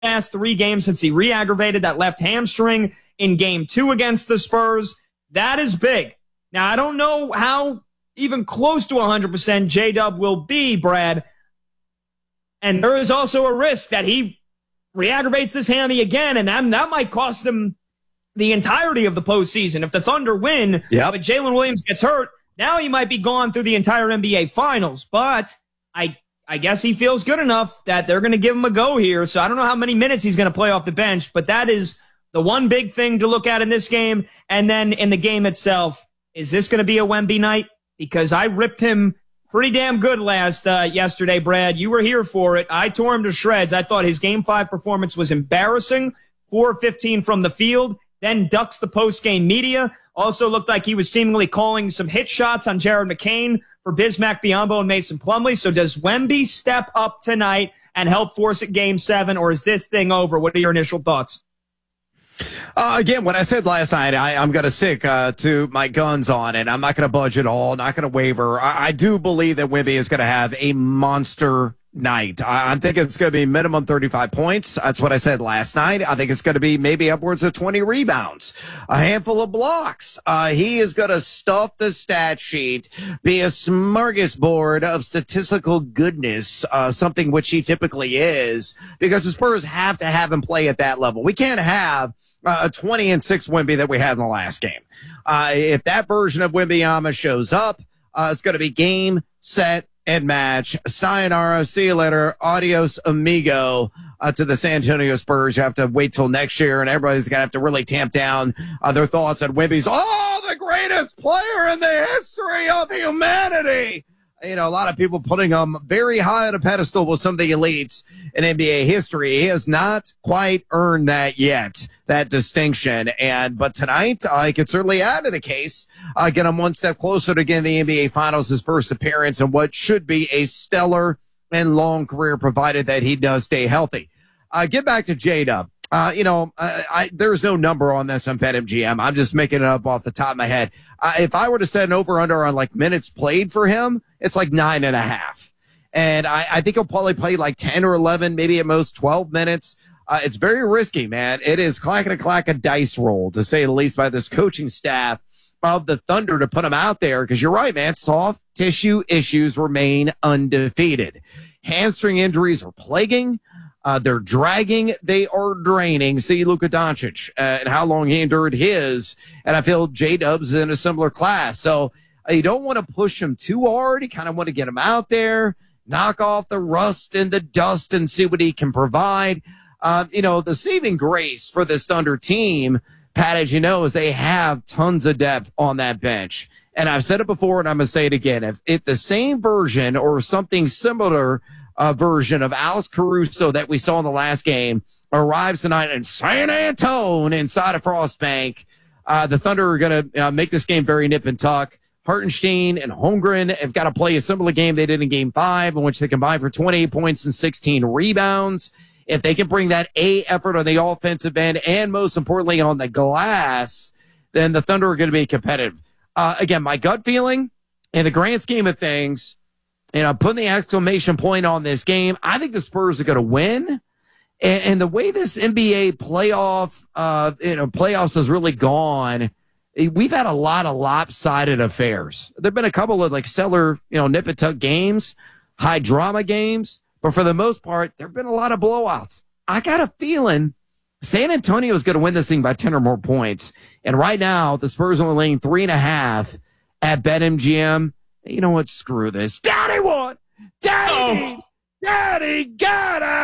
last 3 games since he re-aggravated that left hamstring in game 2 against the Spurs. That is big. Now, I don't know how even close to 100% J-Dub will be, Brad. And there is also a risk that he re-aggravates this hammy again, and that might cost him the entirety of the postseason. If the Thunder win, but Jalen Williams gets hurt, now he might be gone through the entire NBA Finals. But I guess he feels good enough that they're going to give him a go here. So I don't know how many minutes he's going to play off the bench, but that is the one big thing to look at in this game. And then in the game itself, is this going to be a Wemby night? Because I ripped him pretty damn good yesterday, Brad. You were here for it. I tore him to shreds. I thought his Game 5 performance was embarrassing. 4-15 from the field, then ducks the post-game media. Also looked like he was seemingly calling some hit shots on Jared McCain for Bismack Biyombo and Mason Plumlee. So does Wemby step up tonight and help force it Game 7, or is this thing over? What are your initial thoughts? Again, what I said last night, I'm going to stick to my guns on it. I'm not going to budge at all, not going to waver. I do believe that Wemby is going to have a monster night. I think it's going to be minimum 35 points. That's what I said last night. I think it's going to be maybe upwards of 20 rebounds, a handful of blocks. He is going to stuff the stat sheet, be a smorgasbord of statistical goodness, something which he typically is, because the Spurs have to have him play at that level. We can't have a 20-6 Wemby that we had in the last game. If that version of Wembanyama shows up, it's going to be game, set, and match. Sayonara, see you later, adios amigo, to the San Antonio Spurs. You have to wait till next year, and everybody's going to have to really tamp down their thoughts on Wemby's, the greatest player in the history of humanity. You know, a lot of people putting him very high on a pedestal with some of the elites in NBA history. He has not quite earned that yet, that distinction. But tonight, he could certainly add to the case, get him one step closer to getting the NBA Finals, his first appearance, and what should be a stellar and long career, provided that he does stay healthy. Get back to J-Dub. There's no number on this on BetMGM. I'm just making it up off the top of my head. If I were to set an over-under on like minutes played for him, it's like 9.5. And I think he'll probably play like 10 or 11, maybe at most 12 minutes. It's very risky, man. It is clack a dice roll, to say the least, by this coaching staff of the Thunder to put him out there. Because you're right, man. Soft tissue issues remain undefeated. Hamstring injuries are plaguing. They're dragging. They are draining. See Luka Doncic and how long he endured his. And I feel J-Dub's in a similar class. So you don't want to push him too hard. You kind of want to get him out there, knock off the rust and the dust, and see what he can provide. The saving grace for this Thunder team, Pat, as you know, is they have tons of depth on that bench. And I've said it before, and I'm going to say it again. If the same version or something similar version of Alex Caruso that we saw in the last game arrives tonight in San Antone inside of Frostbank, the Thunder are going to make this game very nip and tuck. Hartenstein and Holmgren have got to play a similar game they did in Game 5, in which they combined for 28 points and 16 rebounds. If they can bring that A effort on the offensive end and, most importantly, on the glass, then the Thunder are going to be competitive. Again, my gut feeling, in the grand scheme of things, putting the exclamation point on this game, I think the Spurs are going to win. And the way this NBA playoffs has really gone, we've had a lot of lopsided affairs. There've been a couple of stellar, nip and tuck games, high drama games, but for the most part, there've been a lot of blowouts. I got a feeling San Antonio is going to win this thing by 10 or more points. And right now, the Spurs are only laying 3.5 at BetMGM. You know what? Screw this. Daddy won! Daddy got it!